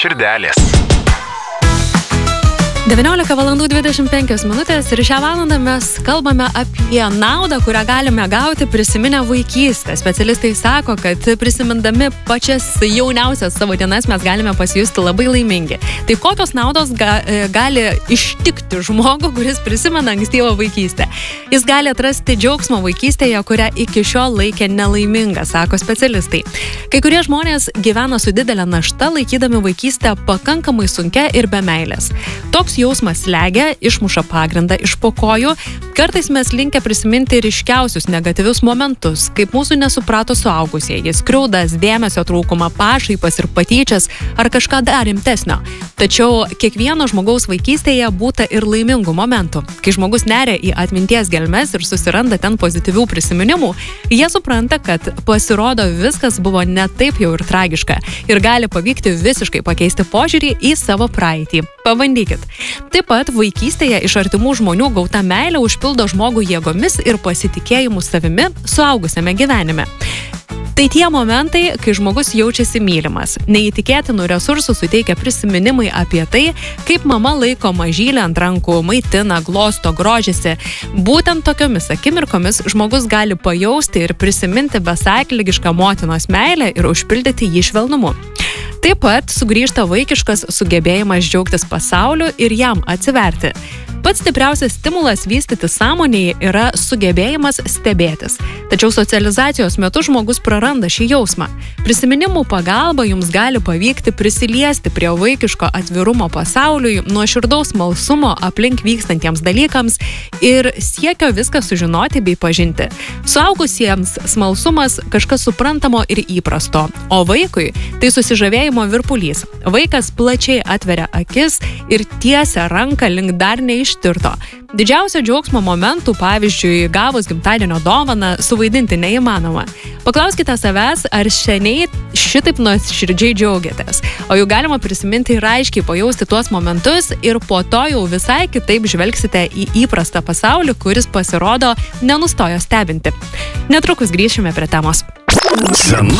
širdelės. 19:25 ir šią valandą mes kalbame apie naudą, kurią galime gauti prisiminę vaikystę. Specialistai sako, kad prisimindami pačias jauniausias savo dienas mes galime pasijusti labai laimingi. Tai kokios naudos gali ištikti žmogų, kuris prisimena ankstyvą vaikystę? Jis gali atrasti džiaugsmo vaikystėje, kurią iki šiol laikė nelaiminga, sako specialistai. Kai kurie žmonės gyvena su didelė našta, laikydami vaikystę pakankamai sunkia ir be meilės. Toks jausmas slegia, išmuša pagrindą iš po kojų. Kartais mes linkę prisiminti ryškiausius negatyvius momentus, kaip mūsų nesuprato suaugusieji, skriaudas, dėmesio trūkumą, pašaipas ir patyčias ar kažką dar rimtesnio. Tačiau kiekvieno žmogaus vaikystėje būta ir laimingų momentų. Kai žmogus neria į atminties gelmes ir susiranda ten pozityvių prisiminimų, jie supranta, kad pasirodo viskas buvo ne taip jau ir tragiška ir gali pavykti visiškai pakeisti požiūrį į savo praeitį. Pabandykit. Taip pat vaikystėje iš artimų žmonių gauta meilė užpildo žmogų jėgomis ir pasitikėjimu savimi suaugusiame gyvenime. Tai tie momentai, kai žmogus jaučiasi mylimas. Neįtikėtinų resursų suteikia prisiminimai apie tai, kaip mama laiko mažylę ant rankų, maitina, glosto, grožisi. Būtent tokiomis akimirkomis žmogus gali pajausti ir prisiminti besąlygišką motinos meilę ir užpildyti jį švelnumu. Taip pat sugrįžta vaikiškas sugebėjimas džiaugtis pasauliu ir jam atsiverti. Pats stipriausias stimulas vystyti sąmonėje yra sugebėjimas stebėtis. Tačiau socializacijos metu žmogus praranda šį jausmą. Prisiminimų pagalba jums gali pavykti prisiliesti prie vaikiško atvirumo pasauliui, nuoširdaus smalsumo aplink vykstantiems dalykams ir siekio viską sužinoti bei pažinti. Suaugusiems smalsumas kažkas suprantamo ir įprasto, o vaikui tai susižavėjimo virpulys. Vaikas plačiai atveria akis ir tiesia ranką link dar neištirto. Didžiausio džiaugsmo momentų, pavyzdžiui, gavus gimtadienio dovaną, suvaidinti neįmanoma. Paklauskite savęs, ar šiandien šitaip nuoširdžiai džiaugiatės. O jau galima prisiminti ir aiškiai pajausti tuos momentus ir po to jau visai kitaip žvelgsite į įprastą pasaulį, kuris pasirodo nenustojo stebinti. Netrukus grįšime prie temos. Sena